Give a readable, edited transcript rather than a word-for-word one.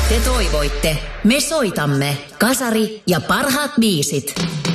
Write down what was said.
Te toivoitte, me soitamme. Kasari ja parhaat biisit.